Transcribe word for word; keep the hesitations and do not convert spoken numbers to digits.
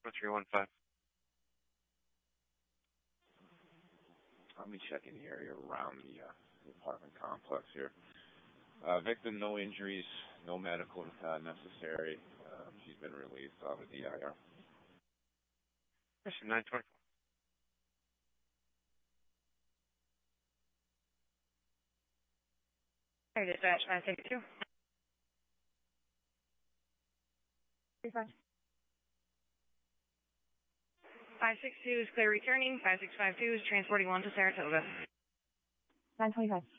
three one five. Let me check in the area around the, uh, the apartment complex here. Uh, victim, no injuries, no medical uh, necessary. Uh, she's been released off of the I R. Person nine twenty-four. Hey, dispatch, five six two. five six two is clear returning. five six five two is transporting one to Saratoga. nine twenty-five.